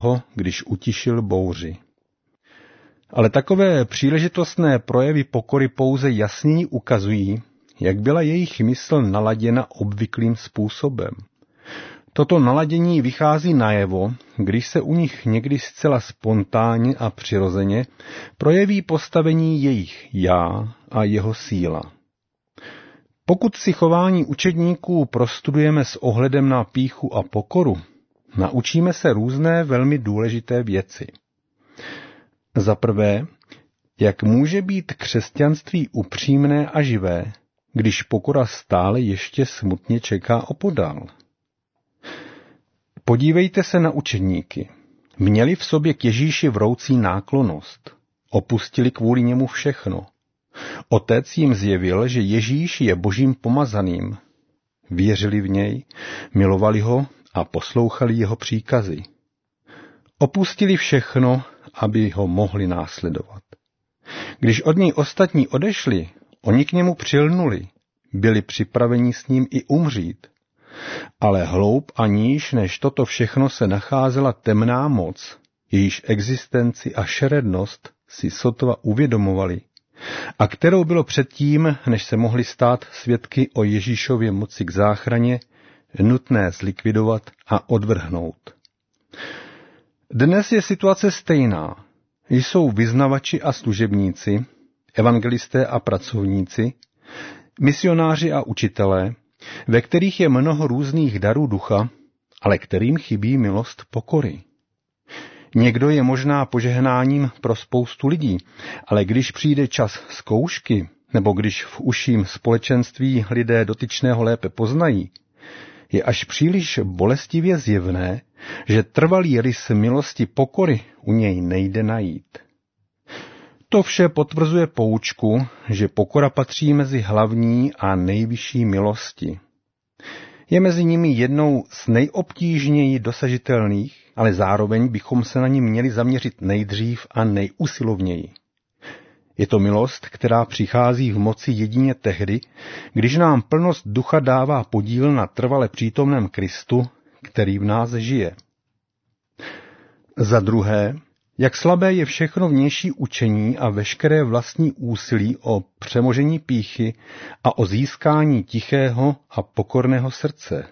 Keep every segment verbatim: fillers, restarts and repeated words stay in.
ho, když utišil bouři. Ale takové příležitostné projevy pokory pouze jasněji ukazují, jak byla jejich mysl naladěna obvyklým způsobem. Toto naladění vychází najevo, když se u nich někdy zcela spontánně a přirozeně projeví postavení jejich já a jeho síla. Pokud si chování učedníků prostudujeme s ohledem na pýchu a pokoru, naučíme se různé velmi důležité věci. Za prvé, jak může být křesťanství upřímné a živé, když pokora stále ještě smutně čeká opodál. Podívejte se na učedníky. Měli v sobě k Ježíši vroucí náklonnost. Opustili kvůli němu všechno. Otec jim zjevil, že Ježíš je Božím pomazaným. Věřili v něj, milovali ho a poslouchali jeho příkazy. Opustili všechno, aby ho mohli následovat. Když od něj ostatní odešli, oni k němu přilnuli, byli připraveni s ním i umřít. Ale hloub a níž než toto všechno se nacházela temná moc, jejíž existenci a šerednost si sotva uvědomovali, a kterou bylo předtím, než se mohli stát svědky o Ježíšově moci k záchraně, nutné zlikvidovat a odvrhnout. Dnes je situace stejná. Jsou vyznavači a služebníci, evangelisté a pracovníci, misionáři a učitelé, ve kterých je mnoho různých darů ducha, ale kterým chybí milost pokory. Někdo je možná požehnáním pro spoustu lidí, ale když přijde čas zkoušky, nebo když v užším společenství lidé dotyčného lépe poznají, je až příliš bolestivě zjevné, že trvalý rys milosti pokory u něj nejde najít. To vše potvrzuje poučku, že pokora patří mezi hlavní a nejvyšší milosti. Je mezi nimi jednou z nejobtížněji dosažitelných, ale zároveň bychom se na ní měli zaměřit nejdřív a nejusilovněji. Je to milost, která přichází v moci jedině tehdy, když nám plnost ducha dává podíl na trvale přítomném Kristu, který v nás žije. Za druhé, jak slabé je všechno vnější učení a veškeré vlastní úsilí o přemožení pýchy a o získání tichého a pokorného srdce.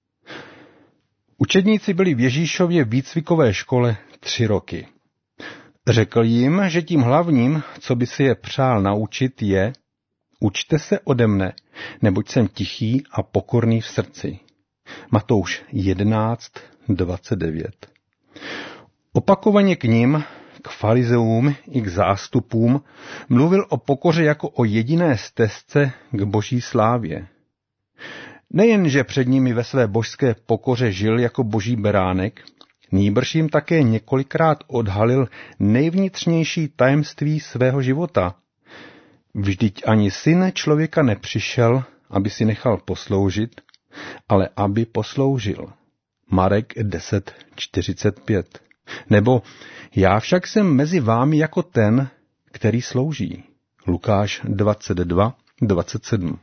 Učedníci byli v Ježíšově výcvikové škole tři roky. Řekl jim, že tím hlavním, co by si je přál naučit, je: učte se ode mne, neboť jsem tichý a pokorný v srdci. Matouš jedenáct dvacet devět. Opakovaně k nim, k farizeům i k zástupům, mluvil o pokoře jako o jediné stezce k boží slávě. Nejen, že před nimi ve své božské pokoře žil jako boží beránek, nýbrž jim také několikrát odhalil nejvnitřnější tajemství svého života. Vždyť ani syn člověka nepřišel, aby si nechal posloužit, ale aby posloužil. Marek deset čtyřicet pět. Nebo já však jsem mezi vámi jako ten, který slouží. Lukáš dvacet dva dvacet sedm.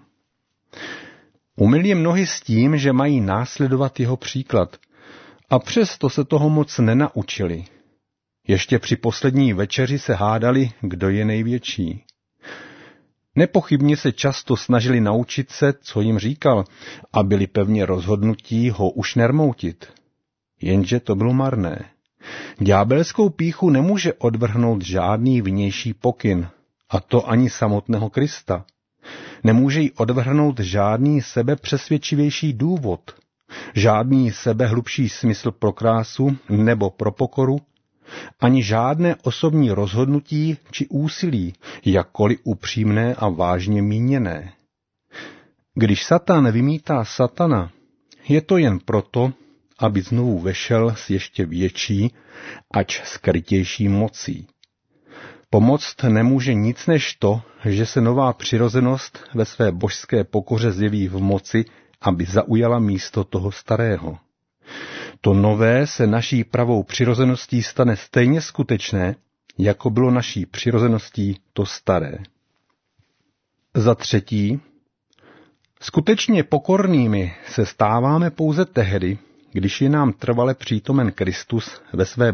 Umyl jim nohy s tím, že mají následovat jeho příklad, a přesto se toho moc nenaučili. Ještě při poslední večeři se hádali, kdo je největší. Nepochybně se často snažili naučit se, co jim říkal, a byli pevně rozhodnutí ho už nermoutit. Jenže to bylo marné. Ďábelskou pýchu nemůže odvrhnout žádný vnější pokyn, a to ani samotného Krista. Nemůže jí odvrhnout žádný sebepřesvědčivější důvod, žádný sebehlubší smysl pro krásu nebo pro pokoru, ani žádné osobní rozhodnutí či úsilí, jakkoliv upřímné a vážně míněné. Když Satan vymítá Satana, je to jen proto, aby znovu vešel s ještě větší, ač skrytější mocí. Pomoct nemůže nic než to, že se nová přirozenost ve své božské pokoře zjeví v moci, aby zaujala místo toho starého. To nové se naší pravou přirozeností stane stejně skutečné, jako bylo naší přirozeností to staré. Za třetí, skutečně pokornými se stáváme pouze tehdy, když je nám trvale přítomen Kristus ve své